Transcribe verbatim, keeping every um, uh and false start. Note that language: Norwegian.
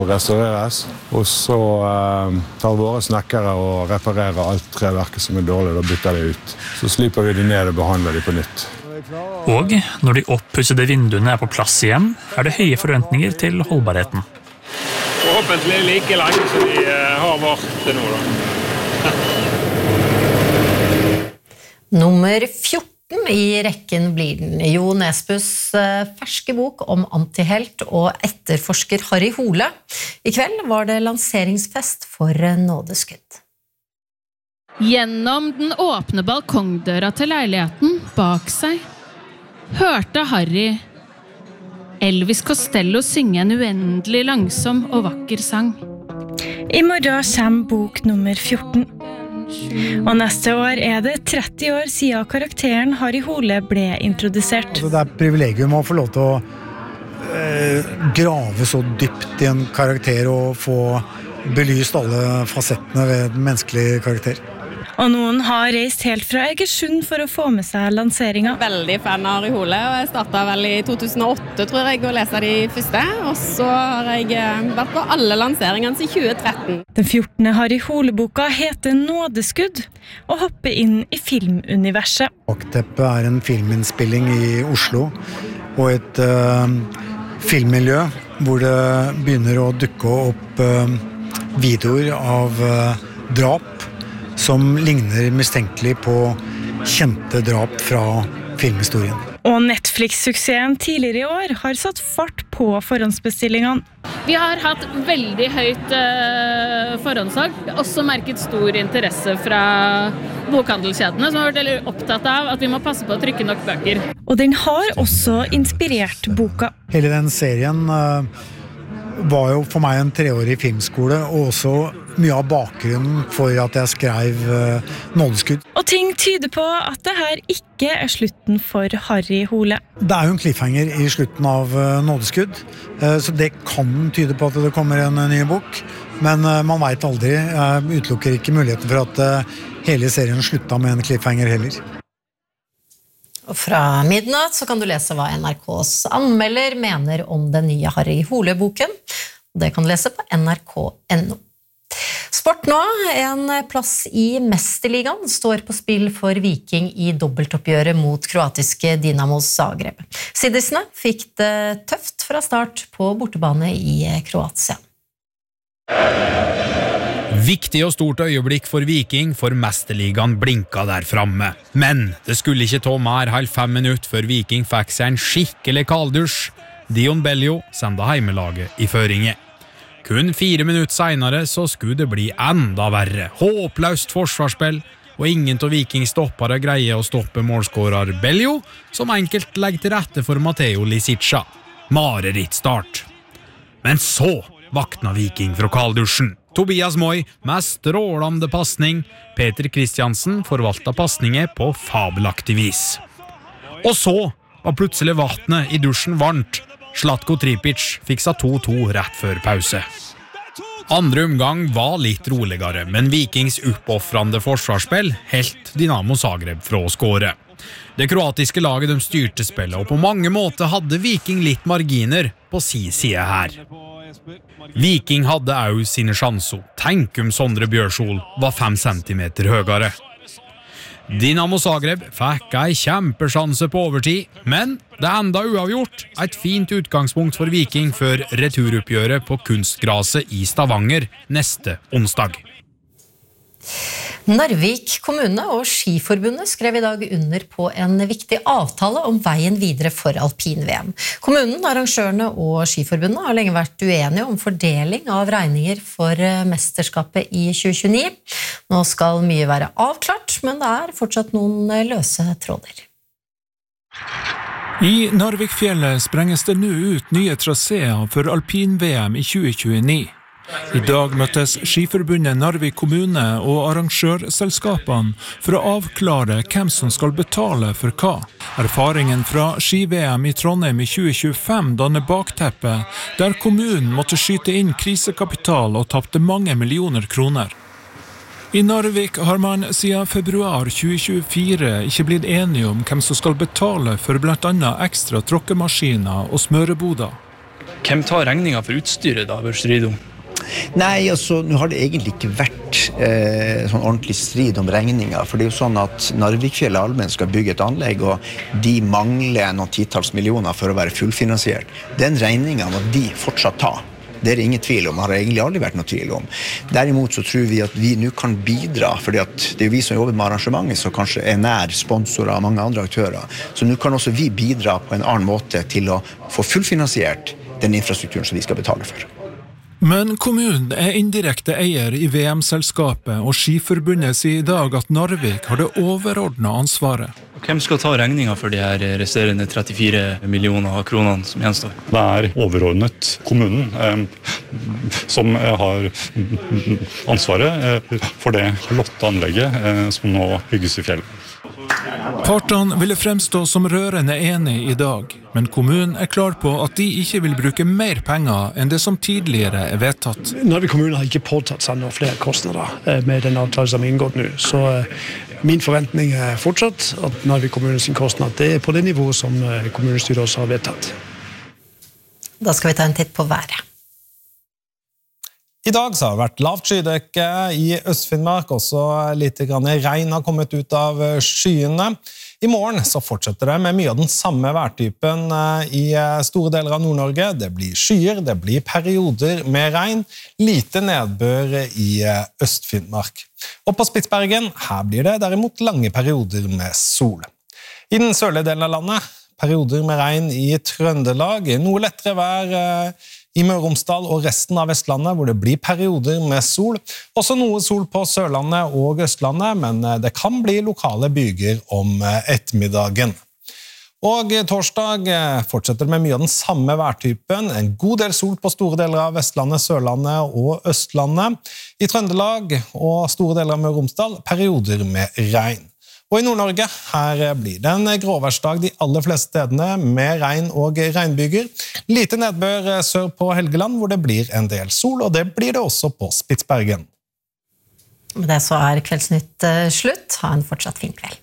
Restaureres, og så uh, tar våre snekkere og reparerer alt treverket som er dårlig, og bytter det ut. Så sliper vi de ned og behandler de på nytt. Og når de oppussede vinduene er på plass igjen, er det høye forventninger til holdbarheten. Forhåpentlig like lenge som de uh, har vært til nå da. Nummer fjorten i rekken blir den. Jo Nesbøs ferske bok om antihelt og etterforsker Harry Hole. I kveld var det lanseringsfest for Nådeskudd. Gjennom den åpne balkongdøra til leiligheten bak seg hørte Harry Elvis Costello synge en uendelig langsom og vakker sang. I morgen kommer bok nummer fjorten. Og neste år er det tretti år siden karakteren Harry Hole ble introdusert. Altså, det er et privilegium å få lov til å eh, grave så dypt i en karakter og få belyst alle fasettene ved en menneskelig karakter. Og noen har reist helt fra Egersund for å få med seg lanseringen. Veldig fan av Harry Hole, og jeg startet vel i to tusen og åtte, tror jeg, å lese de første. Og så har jeg vært på alle lanseringene siden tjue tretten. Den fjortende Harry Hole-boka heter Nådeskudd, og hopper inn i filmuniverset. Bakteppet er en filminnspilling i Oslo, og et uh, filmmiljø hvor det begynner å dukke opp uh, videoer av uh, drap, som ligner mistenkelig på kjente drap fra filmhistorien. Og Netflix-suksessen tidligere i år har satt fart på forhåndsbestillingene. Vi har hatt veldig høyt uh, forhåndssalg, også merket stor interesse fra bokhandelskjedene, som har vært veldig opptatt av at vi må passe på å trykke nok bøker. Og den har også inspirert boka. Hele den serien uh, var jo for meg en treårig filmskole, og også mye av bakgrunnen for at jeg skrev uh, Nådeskudd. Og ting tyder på at det her ikke er slutten for Harry Hole. Det er jo en cliffhanger i slutten av uh, Nådeskudd, uh, så det kan tyde på at det kommer en uh, ny bok, men uh, man vet aldri. Jeg utelukker ikke muligheten for at uh, hele serien slutta med en cliffhanger heller. Og fra midnatt så kan du lese hva N R K's anmelder mener om den nye Harry Hole-boken. Det kan du lese på N R K punktum N O. Sport nå, en plass i Mesterligaen står på spill for Viking i dobbeltoppgjøret mot kroatiske Dinamo Zagreb. Sidisene fikk det tøft fra start på bortebane i Kroatia. Viktig og stort øyeblikk for Viking, for Mesterligaen blinka der framme. Men det skulle ikke ta mer halv fem minutter før Viking fikk seg en skikkelig kaldusj. Dion Bellio sendte heimelaget i føringe. Kun fire minutter senere så skulle det bli enda verre. Håpløst forsvarsspill, og ingen av Viking stoppere greier å stoppe målskårer Bellio, som enkelt legger til rette for Matteo Lisica. Mareritt start. Men så vakna Viking fra kaldusjen. Tobias Moi med strålende passning. Peter Kristiansen forvalta passninger på fabelaktig vis. Og så var plutselig vattnet i dusjen varmt. Zlatko Tripic fiksa to to rett før pause. Andre omgang var litt roligere, men Vikings uppoffrande forsvarsspill helt Dinamo Zagreb fra å skåre. Det kroatiske laget de styrte spillet, og på mange måter hadde Viking litt marginer på si side her. Viking hadde også sine sjanser. Tenk om Sondre Bjørsol var fem centimeter høyere. Dinamo Zagreb fikk ei kjempesjanse på overtid, men det enda uavgjort. Et fint utgangspunkt for Viking før returoppgjøret på kunstgraset i Stavanger neste onsdag. Narvik kommune og Skiforbundet skrev i dag under på en viktig avtale om veien videre for alpin-V M. Kommunen, arrangørene og Skiforbundet har lenge vært uenige om fordeling av regninger for mesterskapet i tjue tjueni. Nå skal mye være avklart, men det er fortsatt noen løse tråder. I Narvikfjellet sprenges det nå ut nye traseer for alpin-V M i tjue tjueni. I dag møttes Skiforbundet Narvik kommune og arrangørselskapene for å avklare hvem som skal betale for hva. Erfaringen fra ski-V M i Trondheim i tjue tjuefem danner bakteppet, der kommunen måtte skyte inn krisekapital og tapte mange millioner kroner. I Narvik har man siden februar tjue tjuefire ikke blitt enige om hvem som skal betale for blant annet ekstra tråkkemaskiner og smøreboder. Hvem tar regningen for utstyret da, Børs Rido? Nei, altså, nå har det egentlig ikke vært eh, sånn ordentlig strid om regninger, for det er jo sånn at Narvikfjell Allmenn skal bygge et anlegg, og de mangler noen titalls millioner for å være fullfinansiert. Den regningen må de fortsatt ta. Det er det ingen tvil om, har det egentlig aldri vært noe tvil om. Derimot så tror vi at vi nå kan bidra, fordi at det er vi som jobber med arrangementet, som kanskje er nær sponsorer og mange andre aktører. Så nå kan også vi bidra på en annen måte til å få fullfinansiert den infrastrukturen som vi skal betale for. Men kommunen er indirekte eier i V M-selskapet, og Skiforbundet sier i dag at Narvik har det overordnede ansvaret. Hvem skal ta regningen for de her resterende trettifire millioner kronene som gjenstår? Det er overordnet kommunen eh, som har ansvaret eh, for det flotte anlegget eh, som nå bygges i fjellet. Partene ville fremstå som rørende enige i dag, men kommunen er klar på at de ikke vil bruke mer penger enn det som tidligere er vedtatt. Narvik kommune har ikke påtatt seg noen flere kostnader med den avtalen som er inngått nå, så min forventning er fortsatt at Narvik kommunens kostnad det er på det nivået som kommunestyret også har vedtatt. Da skal vi ta en titt på været. I dag så har det vært lavt skydekke i Øst-Finnmark, også litt grann regn har kommet ut av skyene. I morgen så fortsetter det med mye av den samme værtypen i store deler av Nord-Norge. Det blir skyer, det blir perioder med regn, lite nedbør i Øst-Finnmark. Og på Spitsbergen, her blir det derimot lange perioder med sol. I den sørlige delen av landet, perioder med regn i Trøndelag, noe lettere vær i Møre og Romsdal og resten av Vestlandet, hvor det blir perioder med sol. Også noe sol på Sørlandet og Østlandet, men det kan bli lokale byger om ettermiddagen. Og torsdag fortsetter det med mye av den samme værtypen. En god del sol på store deler av Vestlandet, Sørlandet og Østlandet. I Trøndelag og store deler av Møre og Romsdal, perioder med regn. Og i Nord-Norge, her blir det en gråværsdag de aller fleste stedene med regn og regnbyger. Lite nedbør sør på Helgeland, hvor det blir en del sol, og det blir det også på Spitsbergen. Med det så er Kveldsnytt slutt. Ha en fortsatt fin kveld.